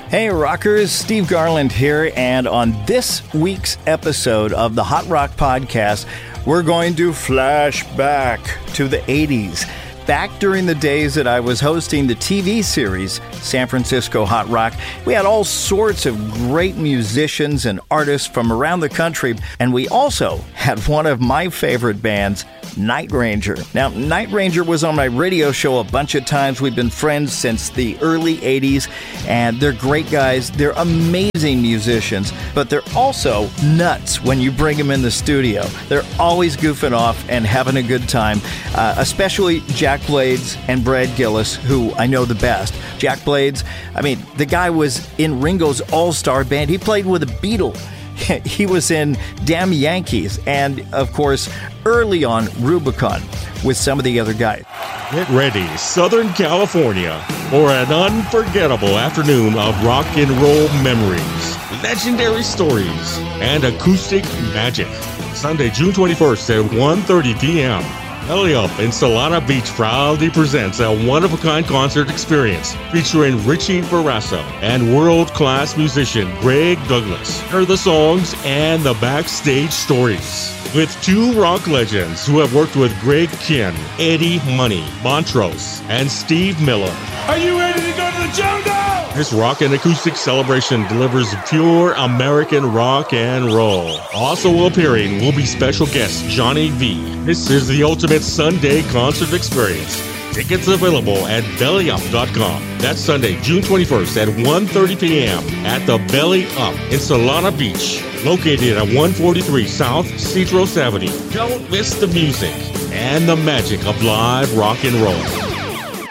Hey rockers, Steve Garland here, and on this week's episode of the Hot Rock Podcast, we're going to flash back to the 80s. Back during the days that I was hosting the TV series, San Francisco Hot Rock, we had all sorts of great musicians and artists from around the country, and we also had one of my favorite bands, Night Ranger. Now, Night Ranger was on my radio show a bunch of times. We've been friends since the early 80s, and they're great guys. They're amazing musicians, but they're also nuts when you bring them in the studio. They're always goofing off and having a good time, especially Jack Blades and Brad Gillis, who I know the best. Jack Blades, I mean, the guy was in Ringo's All-Star Band. He played with a Beatle. He was in Damn Yankees, and of course, early on Rubicon with some of the other guys. Get ready, Southern California, for an unforgettable afternoon of rock and roll memories, legendary stories, and acoustic magic. Sunday, June 21st at 1:30 p.m. Belly Up in Solana Beach proudly presents a one-of-a-kind concert experience featuring Richie Barrasso and world-class musician Greg Douglas. Hear the songs and the backstage stories. With two rock legends who have worked with Greg Kihn, Eddie Money Montrose, and Steve Miller. Are you ready to go to the jungle? This rock and acoustic celebration delivers pure American rock and roll. Also appearing will be special guest Johnny V. This is the ultimate Sunday concert experience. Tickets available at BellyUp.com. That's Sunday, June 21st at 1:30 p.m. at the Belly Up in Solana Beach, located at 143 South Cedros Avenue. Don't miss the music and the magic of live rock and roll.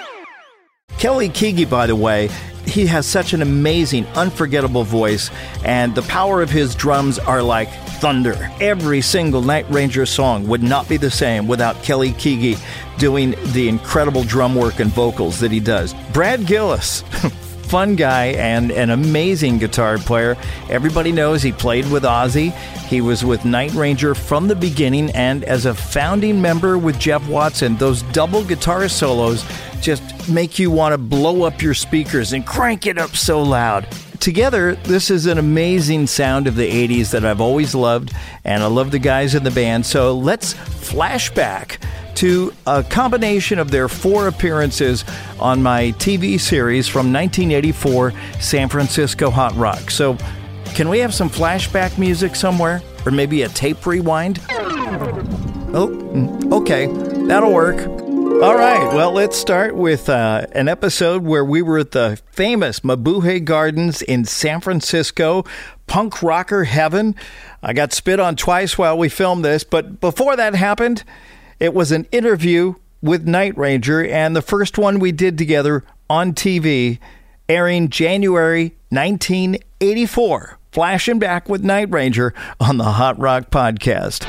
Kelly Keagy, by the way, he has such an amazing, unforgettable voice, and the power of his drums are like thunder. Every single Night Ranger song would not be the same without Kelly Keagy doing the incredible drum work and vocals that he does. Brad Gillis, fun guy and an amazing guitar player. Everybody knows he played with Ozzy. He was with Night Ranger from the beginning, and as a founding member with Jeff Watson, those double guitar solos just make you want to blow up your speakers and crank it up so loud. Together, this is an amazing sound of the 80s that I've always loved, and I love the guys in the band. So let's flash back to a combination of their 4 appearances on my TV series from 1984, San Francisco Hot Rock. So can we have some flashback music somewhere? Or maybe a tape rewind? Oh, okay, that'll work. All right, well, let's start with an episode where we were at the famous Mabuhay Gardens in San Francisco, punk rocker heaven. I got spit on twice while we filmed this, but before that happened, it was an interview with Night Ranger, and the first one we did together on TV, airing January 1984. Flashing back with Night Ranger on the Hot Rock Podcast.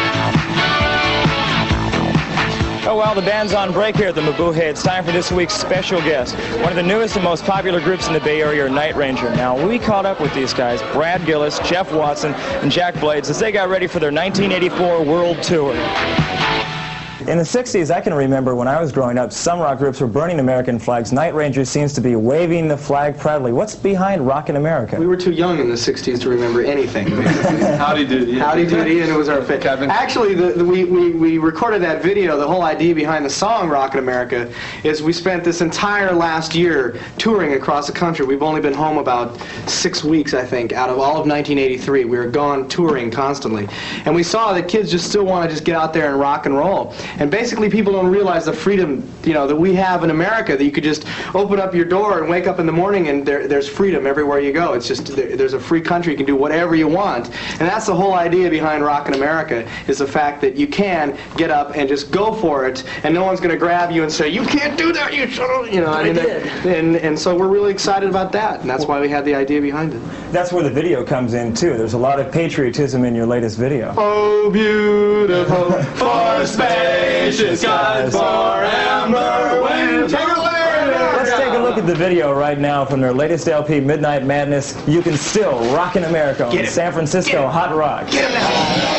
Oh, well, the band's on break here at the Mabuhay. It's time for this week's special guest. One of the newest and most popular groups in the Bay Area, Night Ranger. Now, we caught up with these guys, Brad Gillis, Jeff Watson, and Jack Blades, as they got ready for their 1984 World Tour. In the 60s, I can remember when I was growing up, some rock groups were burning American flags. Night Ranger seems to be waving the flag proudly. What's behind Rockin' America? We were too young in the 60s to remember anything. Howdy Doody. Howdy Doody, and it was our fit. Actually, we recorded that video. The whole idea behind the song Rockin' America is we spent this entire last year touring across the country. We've only been home about 6 weeks, I think, out of all of 1983. We were gone touring constantly. And we saw that kids just still want to just get out there and rock and roll. And basically people don't realize the freedom, that we have in America, that you could just open up your door and wake up in the morning and there's freedom everywhere you go. It's just, there's a free country, you can do whatever you want. And that's the whole idea behind Rockin' America, is the fact that you can get up and just go for it, and no one's going to grab you and say, you can't do that, and so we're really excited about that, and that's why we had the idea behind it. That's where the video comes in, too. There's a lot of patriotism in your latest video. Oh, beautiful for spacious skies, for amber winter. Let's take a look at the video right now from their latest LP, Midnight Madness. You Can Still Rockin' America on San Francisco Hot Rock.